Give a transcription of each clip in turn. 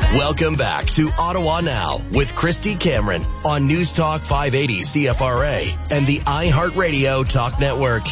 Welcome back to Ottawa Now with Christy Cameron on News Talk 580 CFRA and the iHeartRadio Talk Network.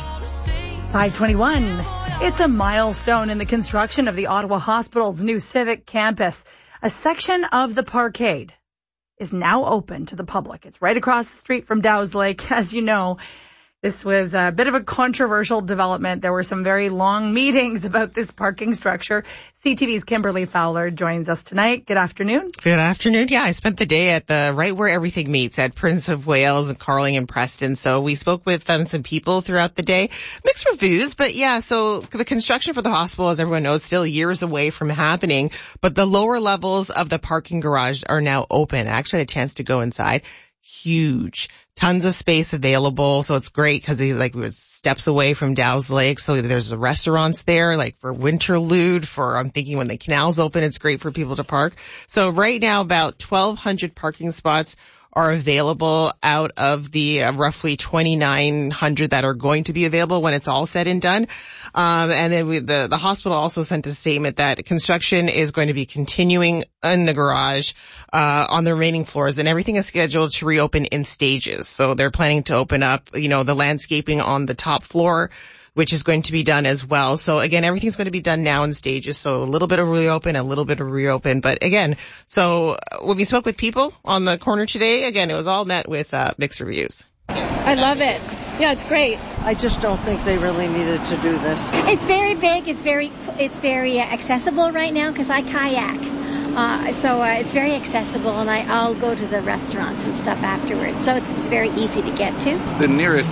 521. It's a milestone in the construction of the Ottawa Hospital's new civic campus. A section of the parkade is now open to the public. It's right across the street from Dow's Lake. As you know, this was a bit of a controversial development. There were some very long meetings about this parking structure. CTV's Kimberly Fowler joins us tonight. Good afternoon. Good afternoon. Yeah, I spent the day at right where everything meets at Prince of Wales and Carling and Preston. So we spoke with some people throughout the day. Mixed reviews, but yeah, so the construction for the hospital, as everyone knows, still years away from happening. But the lower levels of the parking garage are now open. I actually had a chance to go inside. Huge. Tons of space available. So it's great because we're steps away from Dow's Lake. So there's restaurants there, like for Winterlude, I'm thinking when the canal's open, it's great for people to park. So right now about 1,200 parking spots are available out of the roughly 2,900 that are going to be available when it's all said and done. And then the hospital also sent a statement that construction is going to be continuing in the garage, on the remaining floors, and everything is scheduled to reopen in stages. So they're planning to open up, the landscaping on the top floor, which is going to be done as well. So again, everything's going to be done now in stages. So a little bit of reopen, a little bit of reopen. But again, so when we spoke with people on the corner today, again, it was all met with mixed reviews. I love it. Yeah, it's great. I just don't think they really needed to do this. It's very big. It's very accessible right now because I kayak. So it's very accessible, and I'll go to the restaurants and stuff afterwards. So it's very easy to get to. The nearest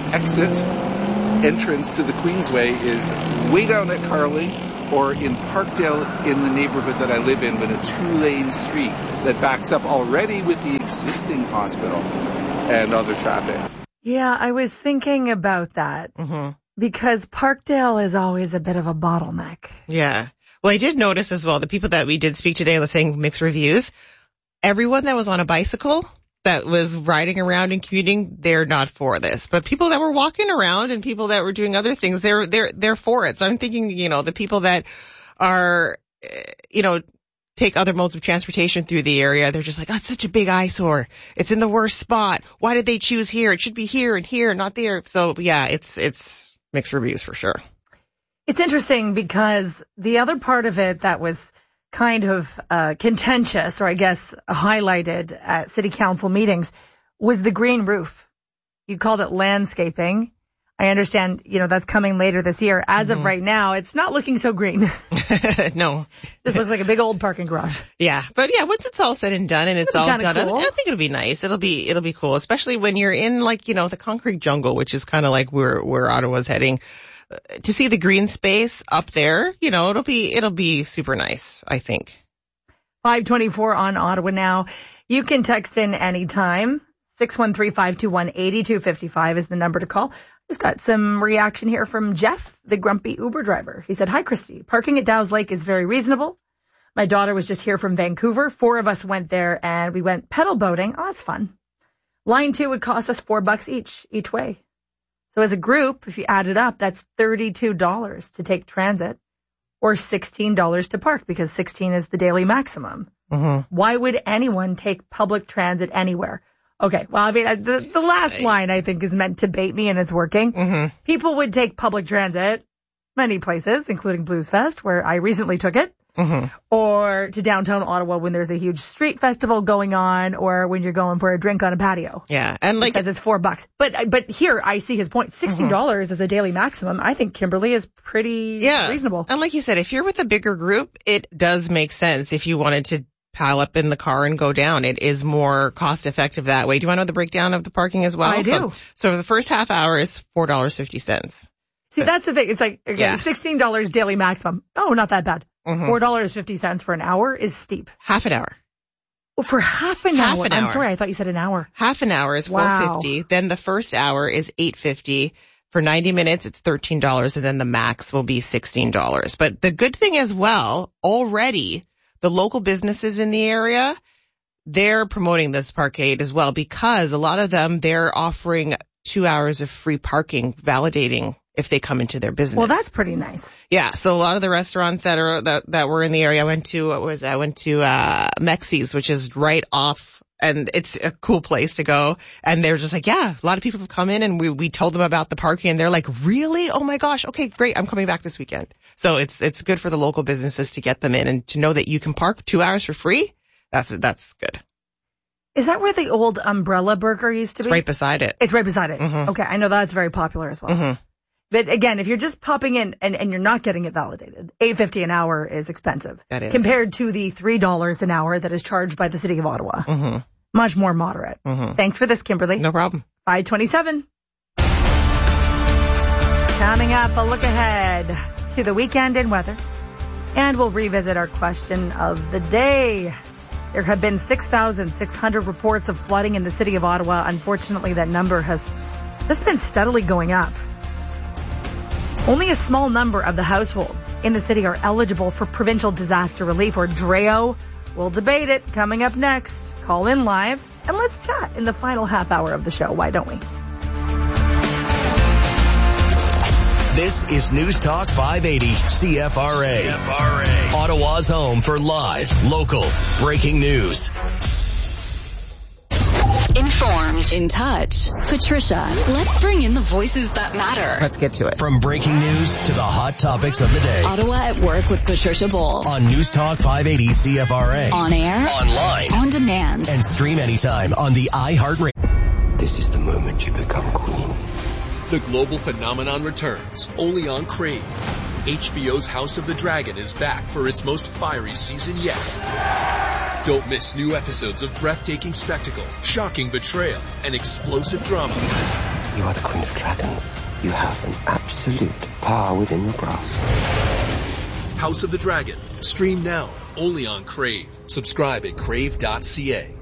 entrance to the Queensway is way down at Carling or in Parkdale in the neighborhood that I live in with a 2-lane street that backs up already with the existing hospital and other traffic. Yeah, I was thinking about that because Parkdale is always a bit of a bottleneck. Yeah. Well, I did notice as well, the people that we did speak today, let's say mixed reviews, everyone that was on a bicycle that was riding around and commuting, they're not for this. But people that were walking around and people that were doing other things, they're for it. So I'm thinking, the people that are, take other modes of transportation through the area, they're just like, oh, it's such a big eyesore. It's in the worst spot. Why did they choose here? It should be here and here, not there. So yeah, it's mixed reviews for sure. It's interesting because the other part of it that was kind of contentious, or I guess highlighted at city council meetings, was the green roof. You called it landscaping. I understand, that's coming later this year. As of right now, it's not looking so green. No. This looks like a big old parking garage. Yeah. But yeah, once it's all said and done and it's all done, cool. I think it'll be nice. It'll be cool, especially when you're in the concrete jungle, which is kind of like where Ottawa's heading. To see the green space up there, it'll be super nice, I think. 524 on Ottawa Now. You can text in anytime. 613-521-8255 is the number to call. Just got some reaction here from Jeff, the grumpy Uber driver. He said, "Hi, Christy. Parking at Dow's Lake is very reasonable. My daughter was just here from Vancouver. 4 of us went there and we went pedal boating. Oh, that's fun. Line 2 would cost us $4 each way. So as a group, if you add it up, that's $32 to take transit or $16 to park because 16 is the daily maximum. Why would anyone take public transit anywhere?" Okay, well, I mean, the last line, I think, is meant to bait me, and it's working. People would take public transit many places, including Blues Fest, where I recently took it, or to downtown Ottawa when there's a huge street festival going on, or when you're going for a drink on a patio. Yeah, and because it's $4. But here, I see his point. $16 is a daily maximum. I think Kimberly is pretty reasonable. And like you said, if you're with a bigger group, it does make sense if you wanted to pile up in the car and go down. It is more cost effective that way. Do you want to know the breakdown of the parking as well? I do. So the first half hour is $4.50. See, that's the thing. It's like, again, $16 daily maximum. Oh, not that bad. $4.50 for an hour is steep. Half an hour. Oh, for half an hour. I'm sorry, I thought you said an hour. Half an hour is $4.50. Then the first hour is $8.50. For 90 minutes, it's $13, and then the max will be $16. But the good thing as well, already, the local businesses in the area, they're promoting this parkade as well because a lot of them, they're offering 2 hours of free parking, validating if they come into their business. Well, that's pretty nice. Yeah. So a lot of the restaurants that were in the area, I went to Mexi's, which is right off, and it's a cool place to go. And they're just like, yeah, a lot of people have come in, and we told them about the parking, and they're like, really? Oh my gosh. Okay, great. I'm coming back this weekend. So it's good for the local businesses to get them in, and to know that you can park 2 hours for free. That's good. Is that where the old Umbrella Burger used to be? It's right beside it. It's right beside it. Mm-hmm. Okay. I know that's very popular as well. Mm-hmm. But again, if you're just popping in and you're not getting it validated, $8.50 an hour is expensive. That is. Compared to the $3 an hour that is charged by the city of Ottawa. Mm-hmm. Much more moderate. Mm-hmm. Thanks for this, Kimberly. No problem. 5:27. Coming up, a look ahead to the weekend in weather. And we'll revisit our question of the day. There have been 6,600 reports of flooding in the city of Ottawa. Unfortunately, that number has just been steadily going up. Only a small number of the households in the city are eligible for provincial disaster relief, or DREO. We'll debate it coming up next. Call in live and let's chat in the final half hour of the show. Why don't we? This is News Talk 580 CFRA. Ottawa's home for live, local, breaking news. Informed, in touch. Patricia, let's bring in the voices that matter. Let's get to it. From breaking news to the hot topics of the day. Ottawa at Work with Patricia Bull. On News Talk 580 CFRA. On air. Online. On demand. And stream anytime on the iHeart Radio. This is the moment you become queen. The global phenomenon returns, only on Crave. HBO's House of the Dragon is back for its most fiery season yet. Don't miss new episodes of breathtaking spectacle, shocking betrayal, and explosive drama. You are the Queen of Dragons. You have an absolute power within your grasp. House of the Dragon. Stream now, only on Crave. Subscribe at crave.ca.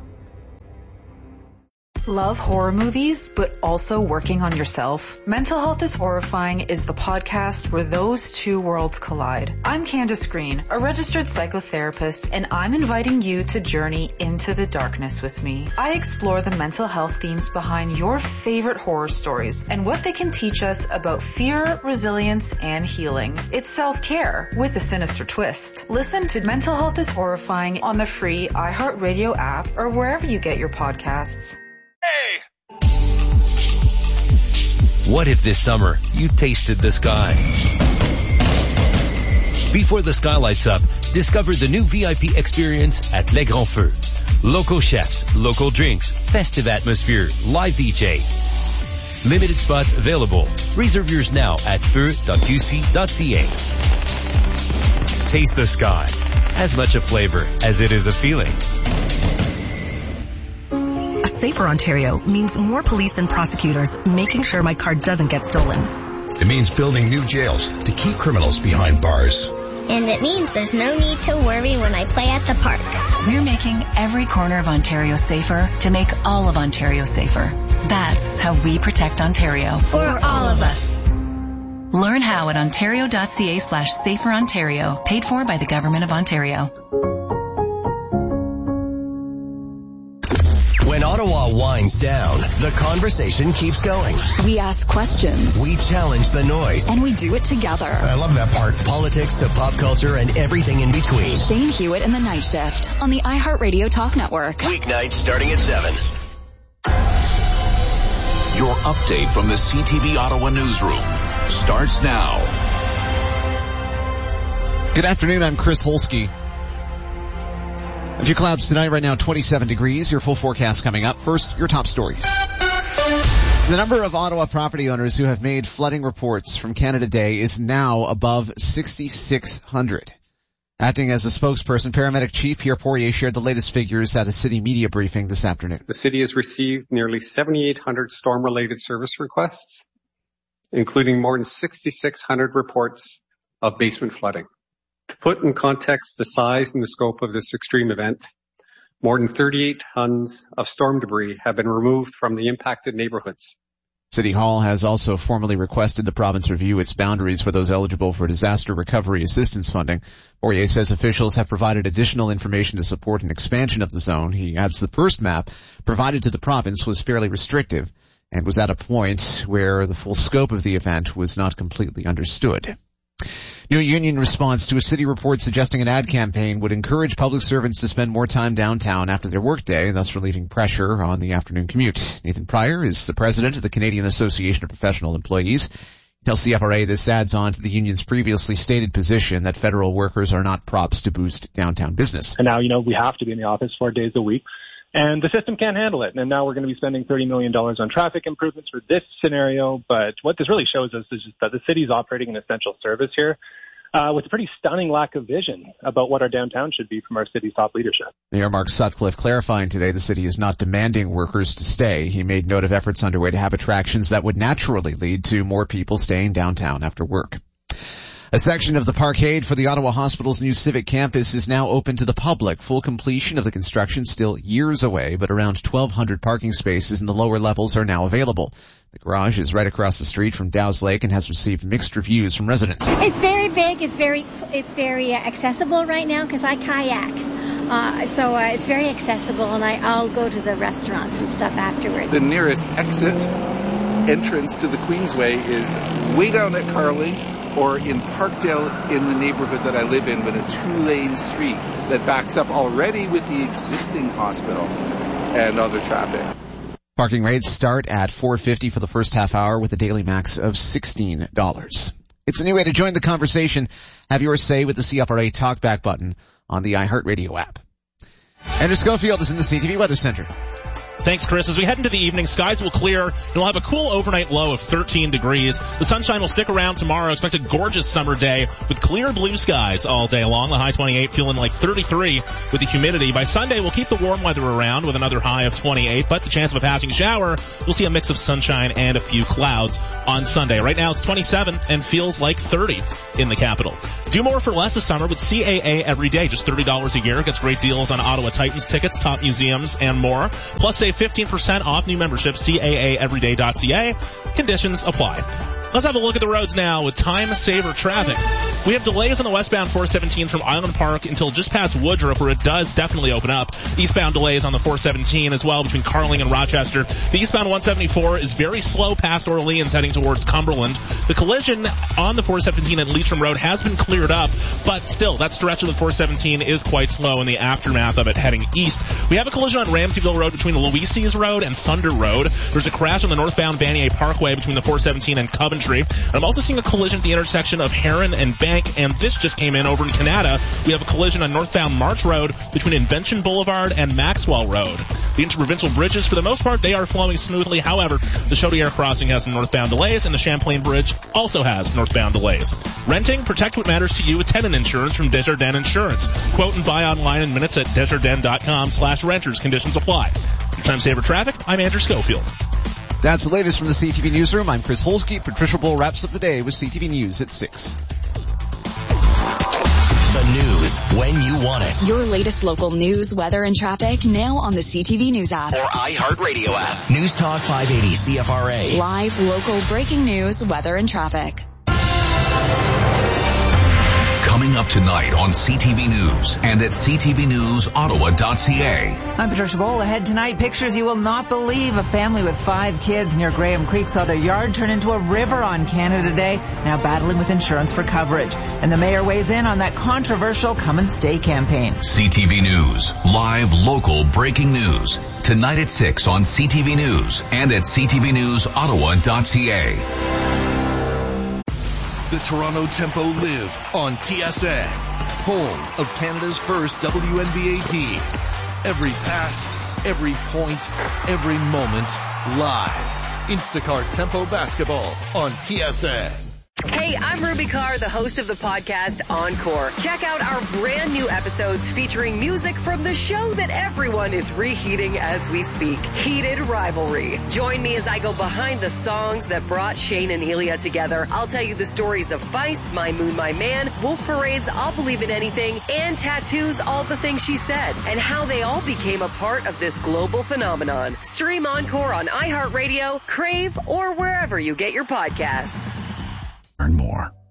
Love horror movies, but also working on yourself? Mental Health is Horrifying is the podcast where those two worlds collide. I'm Candace Green, a registered psychotherapist, and I'm inviting you to journey into the darkness with me. I explore the mental health themes behind your favorite horror stories and what they can teach us about fear, resilience, and healing. It's self-care with a sinister twist. Listen to Mental Health is Horrifying on the free iHeartRadio app or wherever you get your podcasts. What if this summer you tasted the sky? Before the sky lights up, discover the new VIP experience at Les Grands Feux. Local chefs, local drinks, festive atmosphere, live DJ. Limited spots available. Reserve yours now at feu.qc.ca. Taste the sky. As much a flavor as it is a feeling. A safer Ontario means more police and prosecutors making sure my car doesn't get stolen. It means building new jails to keep criminals behind bars. And it means there's no need to worry when I play at the park. We're making every corner of Ontario safer to make all of Ontario safer. That's how we protect Ontario. For all of us. Learn how at ontario.ca/saferontario, paid for by the Government of Ontario. When Ottawa winds down, the conversation keeps going. We ask questions. We challenge the noise. And we do it together. I love that part. Politics to pop culture and everything in between. Shane Hewitt and the Night Shift on the iHeartRadio Talk Network. Weeknights starting at 7. Your update from the CTV Ottawa newsroom starts now. Good afternoon, I'm Chris Holsky. A few clouds tonight, right now 27 degrees. Your full forecast coming up. First, your top stories. The number of Ottawa property owners who have made flooding reports from Canada Day is now above 6,600. Acting as a spokesperson, Paramedic Chief Pierre Poirier shared the latest figures at a city media briefing this afternoon. The city has received nearly 7,800 storm-related service requests, including more than 6,600 reports of basement flooding. To put in context the size and the scope of this extreme event, more than 38 tons of storm debris have been removed from the impacted neighborhoods. City Hall has also formally requested the province review its boundaries for those eligible for disaster recovery assistance funding. Poirier says officials have provided additional information to support an expansion of the zone. He adds the first map provided to the province was fairly restrictive and was at a point where the full scope of the event was not completely understood. New union response to a city report suggesting an ad campaign would encourage public servants to spend more time downtown after their workday, thus relieving pressure on the afternoon commute. Nathan Pryor is the president of the Canadian Association of Professional Employees. He tells CFRA this adds on to the union's previously stated position that federal workers are not props to boost downtown business. And now, we have to be in the office 4 days a week. And the system can't handle it. And now we're going to be spending $30 million on traffic improvements for this scenario. But what this really shows us is just that the city is operating an essential service here with a pretty stunning lack of vision about what our downtown should be from our city's top leadership. Mayor Mark Sutcliffe clarifying today the city is not demanding workers to stay. He made note of efforts underway to have attractions that would naturally lead to more people staying downtown after work. A section of the parkade for the Ottawa Hospital's new civic campus is now open to the public. Full completion of the construction still years away, but around 1,200 parking spaces in the lower levels are now available. The garage is right across the street from Dow's Lake and has received mixed reviews from residents. It's very big. It's very accessible right now because I kayak. So it's very accessible, and I'll go to the restaurants and stuff afterwards. The nearest entrance to the Queensway is way down at Carling, or in Parkdale in the neighborhood that I live in, with a 2-lane street that backs up already with the existing hospital and other traffic. Parking rates start at $4.50 for the first half hour with a daily max of $16. It's a new way to join the conversation. Have your say with the CFRA Talkback button on the iHeartRadio app. Andrew Schofield is in the CTV Weather Center. Thanks, Chris. As we head into the evening, skies will clear, and we'll have a cool overnight low of 13 degrees. The sunshine will stick around tomorrow. Expect a gorgeous summer day with clear blue skies all day long. The high 28, feeling like 33 with the humidity. By Sunday, we'll keep the warm weather around with another high of 28, but the chance of a passing shower, we'll see a mix of sunshine and a few clouds on Sunday. Right now, it's 27 and feels like 30 in the capital. Do more for less this summer with CAA every day. Just $30 a year. Gets great deals on Ottawa Titans tickets, top museums, and more. Plus, save 15% off new membership, CAAeveryday.ca. Conditions apply. Let's have a look at the roads now with time saver traffic. We have delays on the westbound 417 from Island Park until just past Woodruff, where it does definitely open up. Eastbound delays on the 417 as well between Carling and Rochester. The eastbound 174 is very slow past Orleans heading towards Cumberland. The collision on the 417 at Leitrim Road has been cleared up, but still, that stretch of the 417 is quite slow in the aftermath of it heading east. We have a collision on Ramseyville Road between Louisias Road and Thunder Road. There's a crash on the northbound Vanier Parkway between the 417 and Coventry. I'm also seeing a collision at the intersection of Heron and Bank, and this just came in over in Canada. We have a collision on northbound March Road between Invention Boulevard and Maxwell Road. The interprovincial bridges, for the most part, they are flowing smoothly. However, the Chaudière crossing has some northbound delays, and the Champlain Bridge also has northbound delays. Renting, protect what matters to you with tenant insurance from Desjardins Insurance. Quote and buy online in minutes at Desjardins.com/renters. Conditions apply. For Time Saver Traffic, I'm Andrew Schofield. That's the latest from the CTV Newsroom. I'm Chris Holsky. Patricia Bull wraps up the day with CTV News at 6. The news when you want it. Your latest local news, weather, and traffic now on the CTV News app. Or iHeartRadio app. News Talk 580 CFRA. Live, local, breaking news, weather, and traffic. Coming up tonight on CTV News and at ctvnewsottawa.ca. I'm Patricia Bowl. Ahead tonight, pictures you will not believe. A family with 5 kids near Graham Creek saw their yard turn into a river on Canada Day, now battling with insurance for coverage. And the mayor weighs in on that controversial Come and Stay campaign. CTV News, live, local, breaking news. Tonight at 6 on CTV News and at ctvnewsottawa.ca. The Toronto Tempo live on TSN, home of Canada's first WNBA team. Every pass, every point, every moment, live. Instacart Tempo Basketball on TSN. Hey, I'm Ruby Carr, the host of the podcast Encore. Check out our brand new episodes featuring music from the show that everyone is reheating as we speak, Heated Rivalry. Join me as I go behind the songs that brought Shane and Elia together. I'll tell you the stories of Vice, My Moon, My Man, Wolf Parade's I'll Believe in Anything, and Tattoo's All the Things She Said, and how they all became a part of this global phenomenon. Stream Encore on iHeartRadio, Crave, or wherever you get your podcasts. Learn more